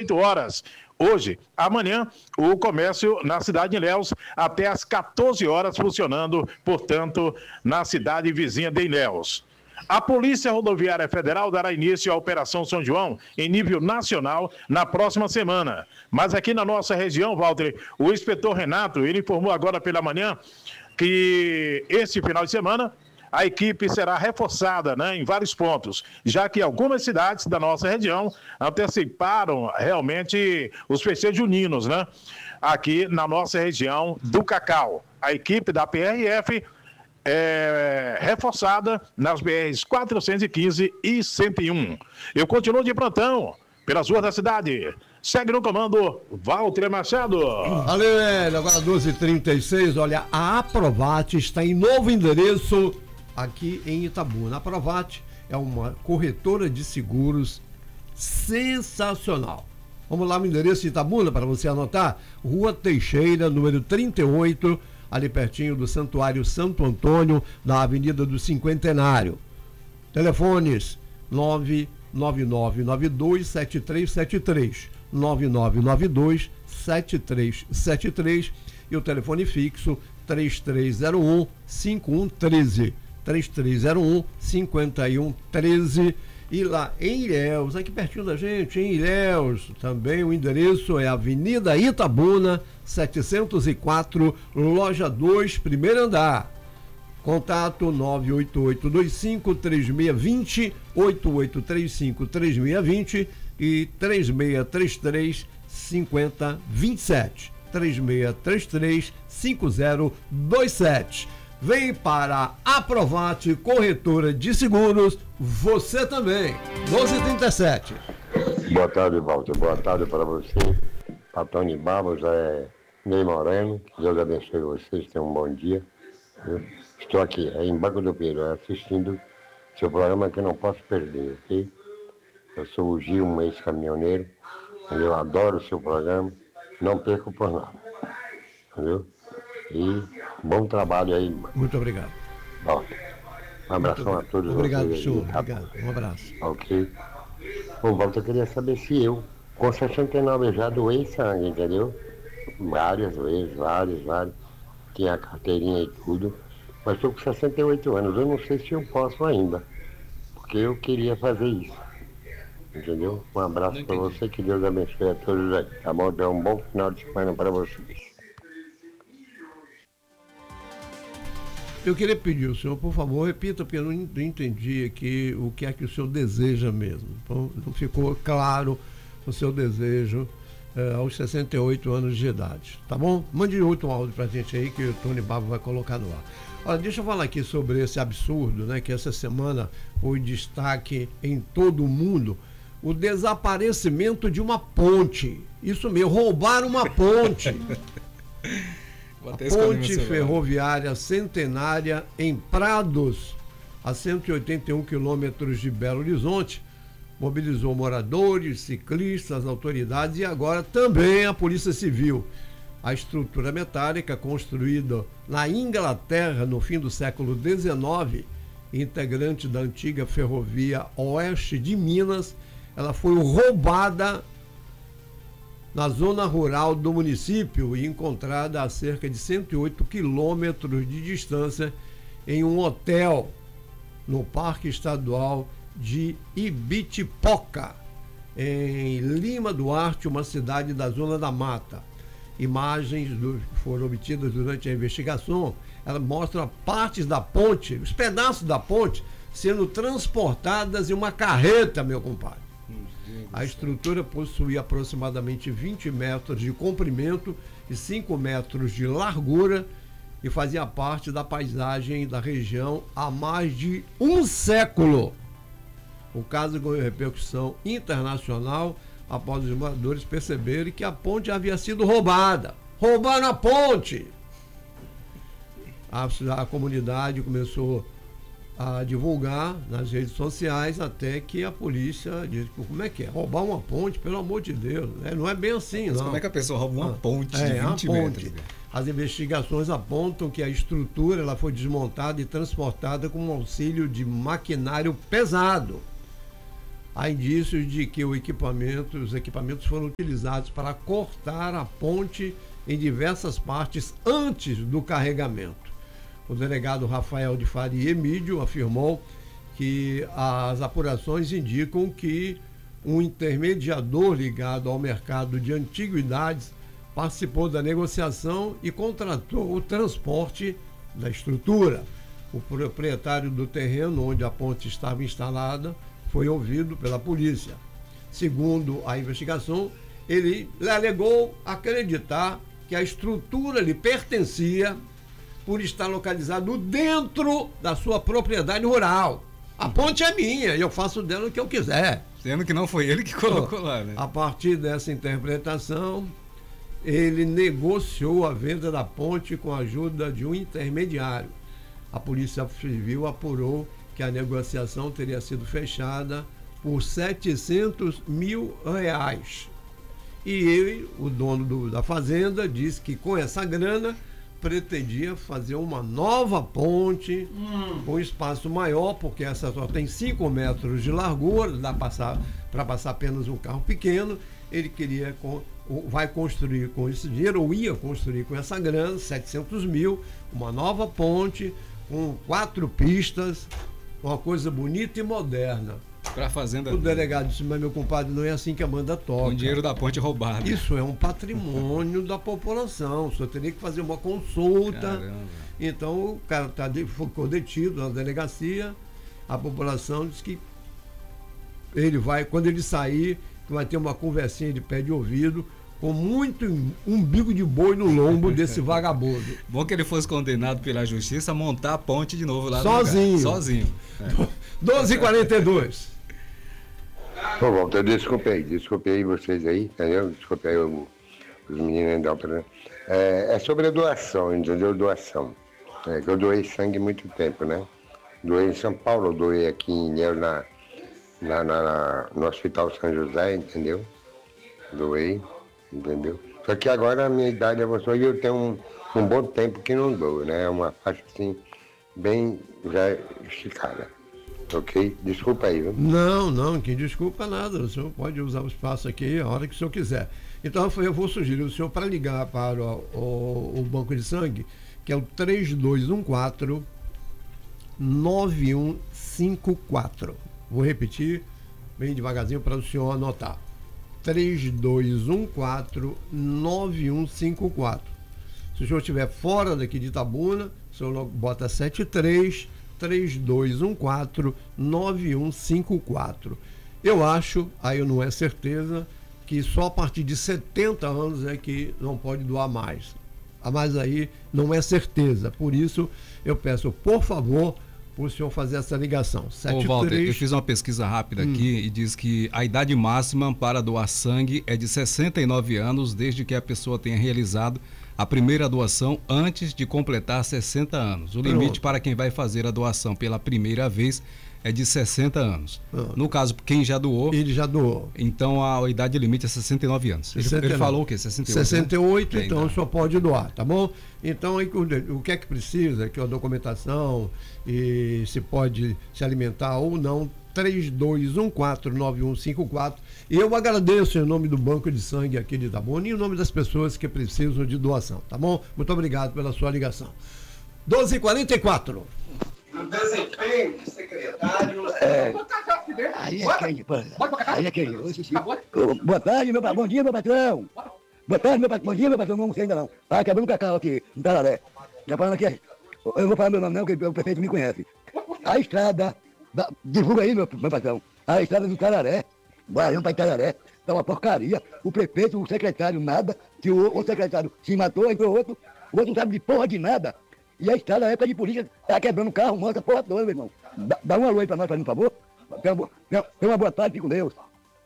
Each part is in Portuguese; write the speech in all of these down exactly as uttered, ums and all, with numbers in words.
dezoito horas. Hoje, amanhã, o comércio na cidade de Ilhéus até às quatorze horas funcionando, portanto, na cidade vizinha de Ilhéus. A Polícia Rodoviária Federal dará início à Operação São João em nível nacional na próxima semana. Mas aqui na nossa região, Walter, o inspetor Renato, ele informou agora pela manhã que esse final de semana a equipe será reforçada, né, em vários pontos, já que algumas cidades da nossa região anteciparam realmente os festejos juninos, né, aqui na nossa região do Cacau. A equipe da P R F é reforçada nas B Rs quatrocentos e quinze e cento e um. Eu continuo de plantão pelas ruas da cidade. Segue no comando Walter Machado. Valeu, Hélio. Agora doze e trinta e seis. Olha, a Aprovat está em novo endereço aqui em Itabuna. A Aprovat é uma corretora de seguros sensacional. Vamos lá no endereço de Itabuna para você anotar. Rua Teixeira, número trinta e oito, ali pertinho do Santuário Santo Antônio, na Avenida do Cinquentenário. Telefones nove nove nove nove dois sete três sete três, nove nove nove dois sete três sete três e o telefone fixo três três zero um cinco um um três, três três zero um cinco um um três. E lá em Ilhéus, aqui pertinho da gente, em Ilhéus, também o endereço é Avenida Itabuna, setecentos e quatro, loja dois, primeiro andar. Contato nove oito oito dois cinco três seis dois zero, oito oito três cinco três seis dois zero e três seis três três cinco zero dois sete, três seis três três cinco zero dois sete. Vem para a Aprovat Corretora de Seguros, você também. doze e trinta e sete. Boa tarde, Walter. Boa tarde para você. Antônio Barros, é Ney Moreno. Que Deus abençoe vocês. Tenham um bom dia. Eu estou aqui, é em Banco do Peru, assistindo seu programa que eu não posso perder, ok? Eu sou o Gil, um ex-caminhoneiro. Eu adoro o seu programa. Não perco por nada. Entendeu? E bom trabalho aí, mano. Muito obrigado. Bom, um abração a todos. Obrigado, vocês. senhor. Tá? Obrigado. Um abraço. Ok. Bom, Walter, eu queria saber se eu, com sessenta e nove já doei sangue, entendeu? Várias vezes, várias, várias. Tinha a carteirinha e tudo. Mas estou com sessenta e oito anos. Eu não sei se eu posso ainda. Porque eu queria fazer isso. Entendeu? Um abraço para você. Que Deus abençoe a todos aí. Tá bom? Dê um bom final de semana para vocês. Eu queria pedir ao senhor, por favor, repita, porque eu não entendi aqui o que é que o senhor deseja mesmo. Então, não ficou claro o seu desejo eh, aos sessenta e oito anos de idade. Tá bom? Mande outro áudio pra gente aí que o Tony Babo vai colocar no ar. Olha, deixa eu falar aqui sobre esse absurdo, né? Que essa semana foi destaque em todo o mundo. O desaparecimento de uma ponte. Isso mesmo, roubaram uma ponte. A ponte ferroviária centenária em Prados, a cento e oitenta e um quilômetros de Belo Horizonte, mobilizou moradores, ciclistas, autoridades e agora também a Polícia Civil. A estrutura metálica, construída na Inglaterra no fim do século dezenove, integrante da antiga ferrovia Oeste de Minas, ela foi roubada na zona rural do município e encontrada a cerca de cento e oito quilômetros de distância em um hotel no Parque Estadual de Ibitipoca, em Lima Duarte, uma cidade da Zona da Mata. Imagens do, que foram obtidas durante a investigação, ela mostra partes da ponte, os pedaços da ponte sendo transportadas em uma carreta, meu compadre. A estrutura possuía aproximadamente vinte metros de comprimento e cinco metros de largura e fazia parte da paisagem da região há mais de um século. O caso ganhou repercussão internacional após os moradores perceberem que a ponte havia sido roubada. Roubaram a ponte! A, a comunidade começou a divulgar nas redes sociais, até que a polícia disse, como é que é? Roubar uma ponte, pelo amor de Deus, né? Não é bem assim, Mas não. como é que a pessoa rouba uma ponte é, de vinte ponte. metros? As investigações apontam que a estrutura ela foi desmontada e transportada com auxílio de maquinário pesado. há indícios de que o equipamento, os equipamentos foram utilizados para cortar a ponte em diversas partes antes do carregamento. O delegado Rafael de Faria Emídio afirmou que as apurações indicam que um intermediador ligado ao mercado de antiguidades participou da negociação e contratou o transporte da estrutura. O proprietário do terreno onde a ponte estava instalada foi ouvido pela polícia. Segundo a investigação, ele alegou acreditar que a estrutura lhe pertencia por estar localizado dentro da sua propriedade rural. A ponte é minha e eu faço dela o que eu quiser. Sendo que não foi ele que colocou lá, né? A partir dessa interpretação, ele negociou a venda da ponte com a ajuda de um intermediário. A Polícia Civil apurou que a negociação teria sido fechada por setecentos mil reais. E ele, o dono do, da fazenda, disse que com essa grana pretendia fazer uma nova ponte hum. com espaço maior, porque essa só tem cinco metros de largura, dá para passar apenas um carro pequeno. Ele queria, vai construir com esse dinheiro, ou ia construir com essa grana, setecentos mil, uma nova ponte com quatro pistas, uma coisa bonita e moderna. Pra fazenda. O delegado disse, mas meu compadre, não é assim que a banda toca. Com o dinheiro da ponte roubado. Isso é um patrimônio da população. O senhor teria que fazer uma consulta. Caramba. Então o cara tá, ficou detido na delegacia. A população disse que ele vai, quando ele sair, vai ter uma conversinha de pé de ouvido com muito umbigo de boi no lombo desse vagabundo. Bom que ele fosse condenado pela justiça a montar a ponte de novo lá sozinho. No lugar. Sozinho. É. doze e quarenta e dois. Ô, Walter, desculpe aí, desculpe aí vocês aí, entendeu? Desculpe aí o, os meninos da outra. É, é sobre a doação, entendeu? Doação. É, que eu doei sangue há muito tempo, né? Doei em São Paulo, doei aqui em Ilhéus, na, na, na, na, no Hospital São José, entendeu? Doei, entendeu? Só que agora a minha idade avançou e eu tenho um, um bom tempo que não dou, né? É uma faixa assim, bem já esticada. Ok? Desculpa aí, viu? Não, não, que desculpa nada. O senhor pode usar o espaço aqui a hora que o senhor quiser. Então eu vou sugerir o senhor para ligar para o, o, o Banco de Sangue, que é o três dois um quatro, nove um cinco quatro. Vou repetir bem devagarzinho para o senhor anotar. três dois um quatro, nove um cinco quatro. Se o senhor estiver fora daqui de Itabuna, o senhor bota sete três três dois um quatro, nove um cinco quatro. Eu acho, aí não é certeza, que só a partir de setenta anos é que não pode doar mais. Mas aí não é certeza. Por isso, eu peço, por favor, o senhor fazer essa ligação. Ô, Walter, eu fiz uma pesquisa rápida hum. aqui e diz que a idade máxima para doar sangue é de sessenta e nove anos, desde que a pessoa tenha realizado a primeira doação antes de completar sessenta anos. O limite Pronto. Para quem vai fazer a doação pela primeira vez é de sessenta anos. Pronto. No caso, quem já doou... Ele já doou. Então a idade limite é sessenta e nove anos. sessenta e nove. Ele, ele falou o quê? sessenta e oito? sessenta e oito, né? então o senhor pode doar, tá bom? Então aí, o que é que precisa? Que é a documentação e se pode se alimentar ou não. três dois um quatro, nove um cinco quatro. E eu agradeço em nome do Banco de Sangue aqui de Itabuna e em nome das pessoas que precisam de doação, tá bom? Muito obrigado pela sua ligação. doze e quarenta e quatro. No desempenho de secretário... É, aí é quem, aí é quem. Boa tarde, meu patrão. Bom dia, meu patrão. Boa tarde, meu patrão. Bom dia, meu patrão. Não sei ainda não. Ah, quebrando o cacau aqui, no Tararé. Já falando aqui, eu não vou falar meu nome não, porque o prefeito me conhece. A estrada, da, divulga aí, meu, meu patrão. A estrada do Tararé, Barão para Itararé, tá uma porcaria. O prefeito, o secretário, nada. Que o, o secretário se matou, entrou outro. O outro não sabe de porra de nada. E a estrada, na época de polícia, tá quebrando carro, moto, a porra toda, meu irmão. Dá, dá um alô aí pra nós, fazendo um favor. Tenha uma boa tarde, fique com Deus.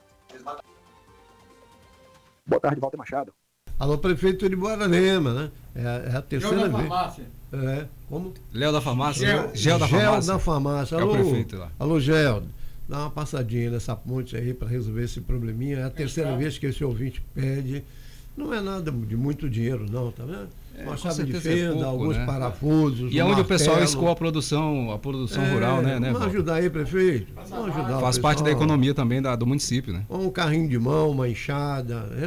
Boa tarde, Walter Machado. Alô, prefeito de Guararema, né? É, é a terceira vez. Farmácia. É, como? Léo da farmácia? Gel, Gel da Gel farmácia. da farmácia. Alô, é o prefeito lá. Alô, Gel. Dá uma passadinha nessa ponte aí para resolver esse probleminha. É a terceira é vez que esse ouvinte pede. Não é nada de muito dinheiro, não, tá vendo? uma chave de certeza é fenda, pouco, alguns né? parafusos. E um onde o pessoal martelo. escoa a produção, a produção É, rural, né? né Vamos Walter? ajudar aí, prefeito. Vamos ajudar o Faz parte da pessoal. economia também da, do município, né? Um carrinho de mão, uma enxada.